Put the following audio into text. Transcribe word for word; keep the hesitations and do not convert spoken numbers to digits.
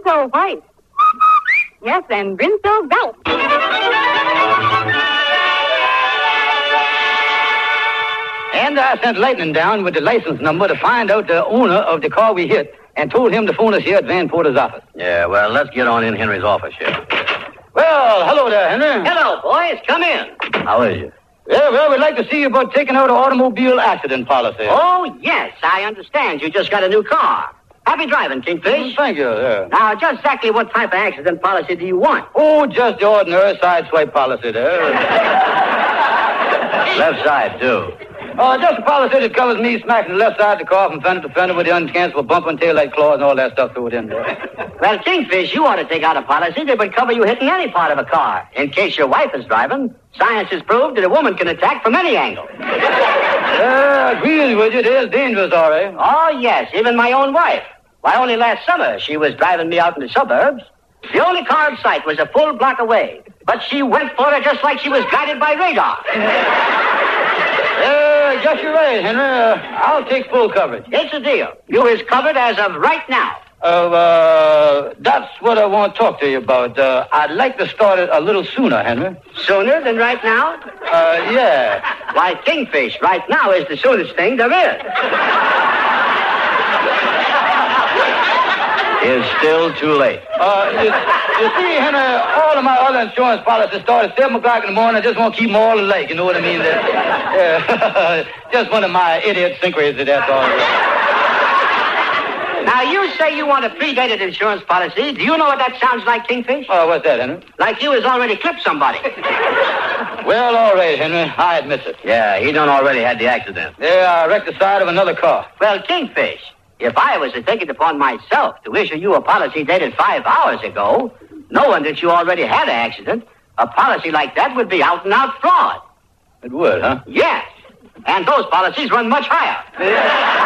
Rinso White. Yes, and Rinso Belt. And I sent Lightning down with the license number to find out the owner of the car we hit and told him to phone us here at Van Porter's office. Yeah, well, let's get on in Henry's office here. Well, hello there, Henry. Hello, boys. Come in. How is you? Yeah, well, we'd like to see you about taking out an automobile accident policy. Oh, yes, I understand. You just got a new car. Happy driving, Kingfish. Mm, thank you, yeah. Now, just exactly what type of accident policy do you want? Oh, just the ordinary sideswipe policy there. Left side, too. Oh, just a policy that covers me smacking the left side of the car from fender to fender with the uncancelable bumper and taillight claws and all that stuff through it in there. Well, Kingfish, you ought to take out a policy that would cover you hitting any part of a car. In case your wife is driving, science has proved that a woman can attack from any angle. Yeah, agreeing with you, it is dangerous, all right. Oh, yes, even my own wife. Why, only last summer, she was driving me out in the suburbs. The only car in sight was a full block away. But she went for it just like she was guided by radar. Yeah, I guess you're right, Henry. Uh, I'll take full coverage. It's a deal. You is covered as of right now. Uh, uh, that's what I want to talk to you about. Uh, I'd like to start it a little sooner, Henry. Sooner than right now? Uh, yeah. Why, Kingfish, right now is the soonest thing there is. Is still too late. Uh, you, you see, Henry, all of my other insurance policies start at seven o'clock in the morning. I just want to keep them all alike. You know what I mean? Uh, just one of my idiosyncrasies, that's all. Now, you say you want a predated insurance policy. Do you know what that sounds like, Kingfish? Oh, what's that, Henry? Like you has already clipped somebody. Well, all right, Henry. I admit it. Yeah, he done already had the accident. Yeah, I wrecked the side of another car. Well, Kingfish, if I was to take it upon myself to issue you a policy dated five hours ago, knowing that you already had an accident, a policy like that would be out-and-out fraud. It would, huh? Yes. And those policies run much higher.